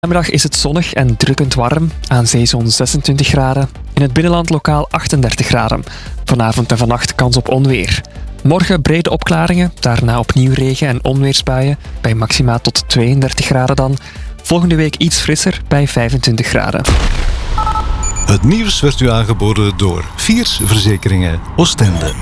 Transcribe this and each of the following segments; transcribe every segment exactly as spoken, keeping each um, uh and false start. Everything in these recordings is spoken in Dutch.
Vanmiddag is het zonnig en drukkend warm, aan zee zo'n zesentwintig graden, in het binnenland lokaal achtendertig graden. Vanavond en vannacht kans op onweer. Morgen brede opklaringen, daarna opnieuw regen- en onweersbuien, bij maxima tot tweeëndertig graden dan. Volgende week iets frisser, bij vijfentwintig graden. Het nieuws werd u aangeboden door Viers Verzekeringen Oostende.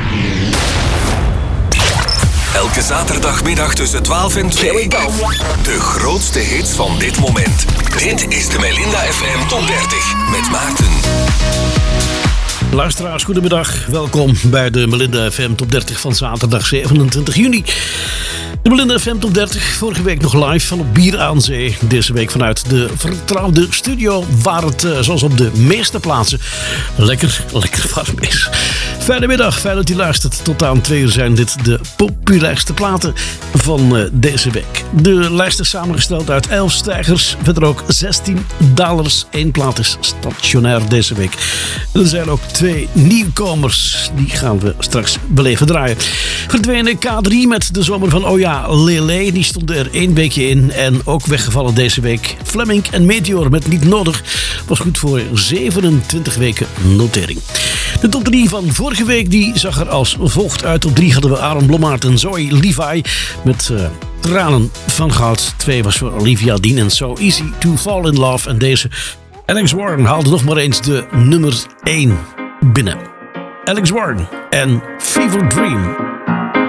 Elke zaterdagmiddag tussen twaalf en twee. De grootste hits van dit moment. Dit is de Melinda F M Top dertig met Maarten. Luisteraars, goedemiddag. Welkom bij de Melinda F M Top dertig van zaterdag zevenentwintig juni. De Melinda F M Top dertig, vorige week nog live van op Bier aan Zee. Deze week vanuit de vertrouwde studio, waar het, uh, zoals op de meeste plaatsen, lekker, lekker warm is. Fijne middag, fijn dat u luistert. Tot aan twee uur zijn dit de populairste platen van uh, deze week. De lijst is samengesteld uit elf stijgers, verder ook zestien dalers. Eén plaat is stationair deze week. En er zijn ook twee nieuwkomers, die gaan we straks beleven draaien. Verdwenen K drie met de zomer van Oh ja, Lele, die stond er één weekje in en ook weggevallen deze week. Fleming en Meteor met Niet Nodig was goed voor zevenentwintig weken notering. De top drie van vorige week die zag er als volgt uit. Op drie hadden we Aaron Blommaert en Zoe Levi met uh, Tranen van Goud. Twee was voor Olivia Dean en So Easy to Fall in Love. En deze Alex Warren haalde nog maar eens de nummer één binnen. Alex Warren en Fever Dream.